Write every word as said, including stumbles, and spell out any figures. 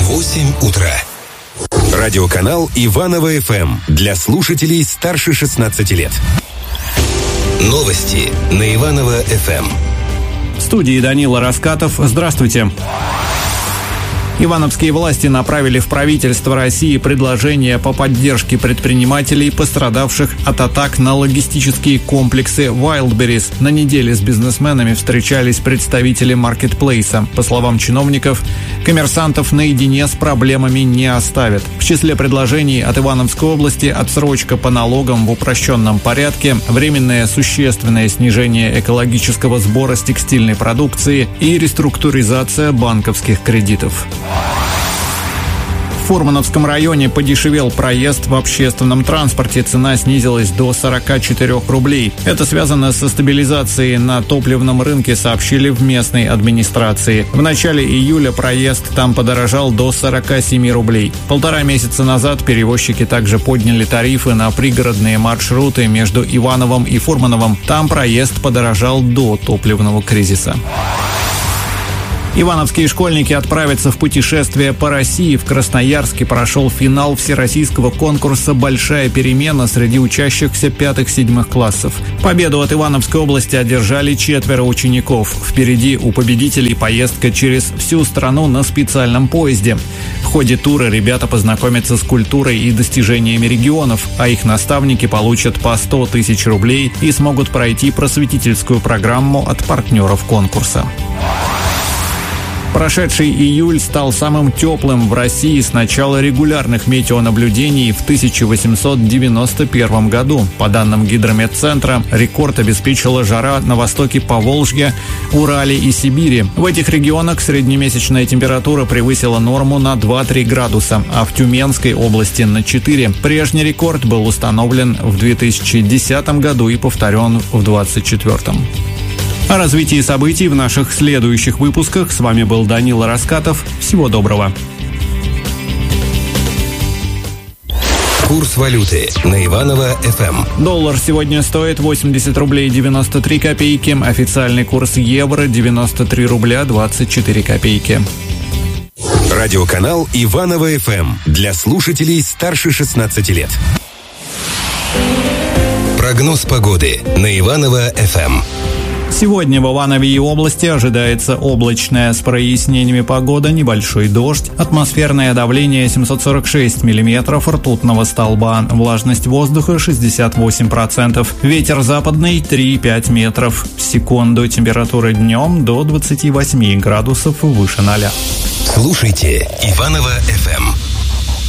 восемь утра. Радиоканал Иваново-ФМ для слушателей старше шестнадцати лет. Новости на Иваново-ФМ. В студии Данила Раскатов. Здравствуйте. Ивановские власти направили в правительство России предложение по поддержке предпринимателей, пострадавших от атак на логистические комплексы Wildberries. На неделе с бизнесменами встречались представители маркетплейса. По словам чиновников, коммерсантов наедине с проблемами не оставят. В числе предложений от Ивановской области отсрочка по налогам в упрощенном порядке, временное существенное снижение экологического сбора с текстильной продукции и реструктуризация банковских кредитов. В Фурмановском районе подешевел проезд в общественном транспорте. Цена снизилась до сорока четырёх рублей. Это связано со стабилизацией на топливном рынке, сообщили в местной администрации. В начале июля проезд там подорожал до сорока семи рублей. Полтора месяца назад перевозчики также подняли тарифы на пригородные маршруты между Ивановым и Фурмановым. Там проезд подорожал до топливного кризиса. Ивановские школьники отправятся в путешествие по России. В Красноярске прошел финал всероссийского конкурса «Большая перемена» среди учащихся пятых-седьмых классов. Победу от Ивановской области одержали четверо учеников. Впереди у победителей поездка через всю страну на специальном поезде. В ходе тура ребята познакомятся с культурой и достижениями регионов, а их наставники получат по сто тысяч рублей и смогут пройти просветительскую программу от партнеров конкурса. Прошедший июль стал самым теплым в России с начала регулярных метеонаблюдений в тысяча восемьсот девяносто первом году. По данным Гидрометцентра, рекорд обеспечила жара на востоке Поволжья, Урале и Сибири. В этих регионах среднемесячная температура превысила норму на два-три градуса, а в Тюменской области на четыре. Прежний рекорд был установлен в две тысячи десятом году и повторен в двадцать четвёртом. О развитии событий в наших следующих выпусках. С вами был Данила Раскатов. Всего доброго. Курс валюты на Иваново-ФМ. Доллар сегодня стоит восемьдесят рублей девяносто три копейки. Официальный курс евро девяносто три рубля двадцать четыре копейки. Радиоканал Иваново-ФМ для слушателей старше шестнадцати лет. Прогноз погоды на Иваново-ФМ. Сегодня в Иванове и области ожидается облачная с прояснениями погода, небольшой дождь, атмосферное давление семьсот сорок шесть миллиметров ртутного столба, влажность воздуха шестьдесят восемь процентов, ветер западный три-пять метров в секунду, температура днем до двадцати восьми градусов выше ноля. Слушайте Иваново-ФМ.